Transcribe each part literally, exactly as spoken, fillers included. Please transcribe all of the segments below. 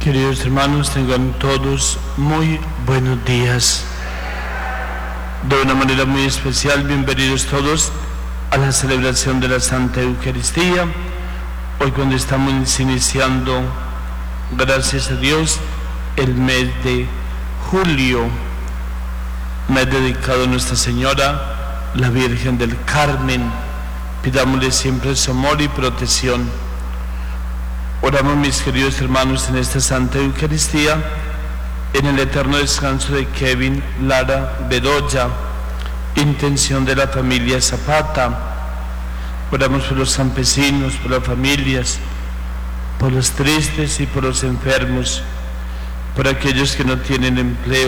Queridos hermanos, tengan todos muy buenos días. De una manera muy especial, bienvenidos todos a la celebración de la Santa Eucaristía. Hoy cuando estamos iniciando, gracias a Dios, el mes de julio, mes dedicado a Nuestra Señora, la Virgen del Carmen. Pidámosle siempre su amor y protección. Oramos, mis queridos hermanos, en esta Santa Eucaristía, en el eterno descanso de Kevin Lara Bedoya, intención de la familia Zapata. Oramos por los campesinos, por las familias, por los tristes y por los enfermos, por aquellos que no tienen empleo.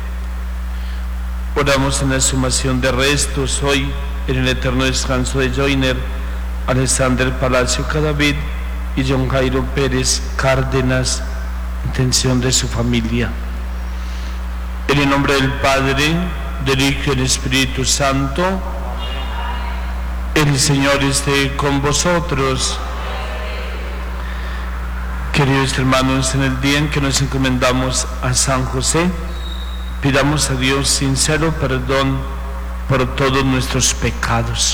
Oramos en la exhumación de restos hoy, en el eterno descanso de Joyner, Alexander Palacio Cadavid y John Jairo Pérez Cárdenas, intención de su familia. En el nombre del Padre, del Hijo y del Espíritu Santo, el Señor esté con vosotros. Queridos hermanos, en el día en que nos encomendamos a San José, pidamos a Dios sincero perdón por todos nuestros pecados.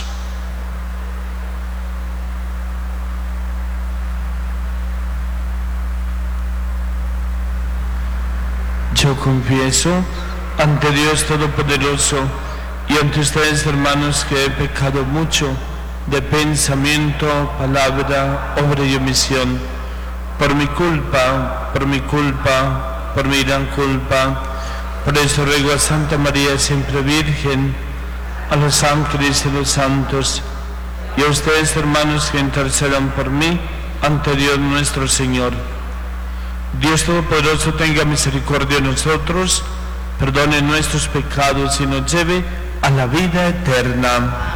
Yo confieso ante Dios Todopoderoso y ante ustedes, hermanos, que he pecado mucho de pensamiento, palabra, obra y omisión, por mi culpa, por mi culpa, por mi gran culpa. Por eso ruego a Santa María, siempre Virgen, a los ángeles y los santos, y a ustedes, hermanos, que intercedan por mí ante Dios nuestro Señor. Dios Todopoderoso tenga misericordia de nosotros, perdone nuestros pecados y nos lleve a la vida eterna.